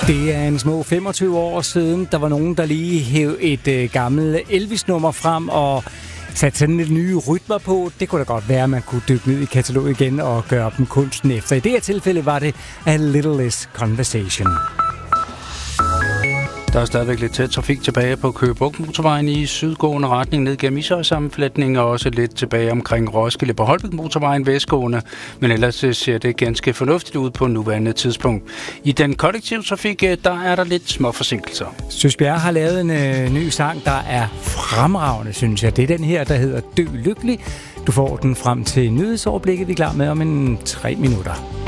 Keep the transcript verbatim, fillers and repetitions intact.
Det er en små femogtyve år siden, der var nogen, der lige hævde et øh, gammelt Elvis-nummer frem og satte sådan lidt nye rytmer på. Det kunne da godt være, at man kunne dykke ned i kataloget igen og gøre dem kunsten efter. I det her tilfælde var det A Little Less Conversation. Der er stadigvæk lidt tæt trafik tilbage på Køge Bugt Motorvejen i sydgående retning ned gennem Ishøj-sammenflætningen, og også lidt tilbage omkring Roskilde på Holbæk Motorvejen vestgående, men ellers ser det ganske fornuftigt ud på nuværende tidspunkt. I den kollektive trafik, der er der lidt små forsinkelser. Søsbjerg har lavet en øh, ny sang, der er fremragende, synes jeg. Det er den her, der hedder Dø Lykkelig. Du får den frem til nyhedsoverblikket, vi er klar med om en tre minutter.